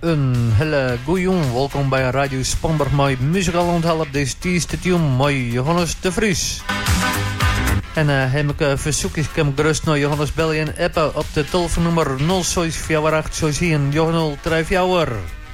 een hele goeie welkom bij Radio Spanberg met muzikaal onthelp deze tijdstadium met Johannes de Vries. En heb ik verzoekjes, ik heb gerust naar Johannes bellen en appen op de telefoonnummer 0648 Johannes 34.